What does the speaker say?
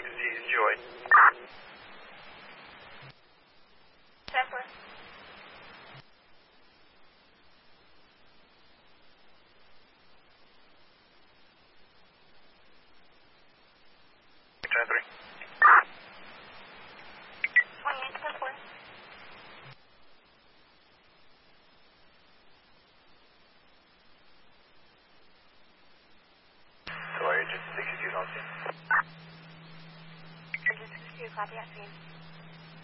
Joy. Temper. Temper. 28 Temper. So agent 62 on scene. Agent 62, copy that scene.